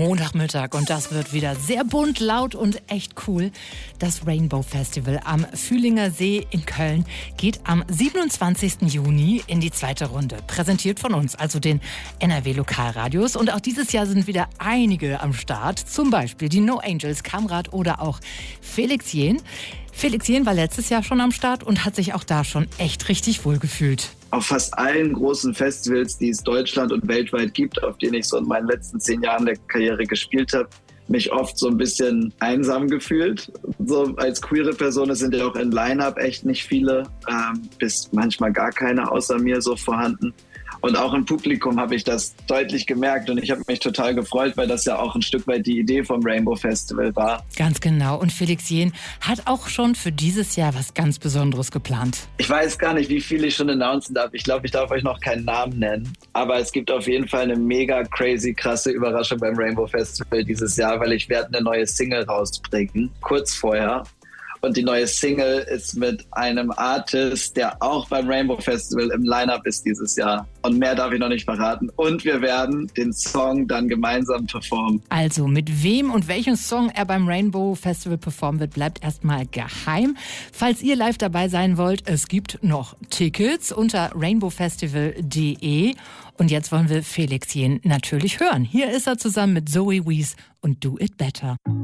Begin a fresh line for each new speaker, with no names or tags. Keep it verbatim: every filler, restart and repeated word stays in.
Montagmittag und das wird wieder sehr bunt, laut und echt cool. Das Rainbow Festival am Fühlinger See in Köln geht am siebenundzwanzigsten Juni in die zweite Runde. Präsentiert von uns, also den N R W-Lokalradios. Und auch dieses Jahr sind wieder einige am Start. Zum Beispiel die No Angels, Kamrat oder auch Felix Jähn. Felix Jähn war letztes Jahr schon am Start und hat sich auch da schon echt richtig wohl gefühlt.
Auf fast allen großen Festivals, die es Deutschland und weltweit gibt, auf denen ich so in meinen letzten zehn Jahren der Karriere gespielt habe, mich oft so ein bisschen einsam gefühlt. So als queere Person sind ja auch in Line-Up echt nicht viele, ähm, bis manchmal gar keine außer mir so vorhanden. Und auch im Publikum habe ich das deutlich gemerkt und ich habe mich total gefreut, weil das ja auch ein Stück weit die Idee vom Rainbow Festival war.
Ganz genau. Und Felix Jähn hat auch schon für dieses Jahr was ganz Besonderes geplant.
Ich weiß gar nicht, wie viel ich schon announcen darf. Ich glaube, ich darf euch noch keinen Namen nennen. Aber es gibt auf jeden Fall eine mega crazy, krasse Überraschung beim Rainbow Festival dieses Jahr, weil ich werde eine neue Single rausbringen, kurz vorher. Und die neue Single ist mit einem Artist, der auch beim Rainbow Festival im Line-Up ist dieses Jahr. Und mehr darf ich noch nicht verraten. Und wir werden den Song dann gemeinsam performen.
Also mit wem und welchen Song er beim Rainbow Festival performen wird, bleibt erstmal geheim. Falls ihr live dabei sein wollt, es gibt noch Tickets unter rainbow festival punkt de. Und jetzt wollen wir Felix Jähn natürlich hören. Hier ist er zusammen mit Zoe Wees und Do It Better.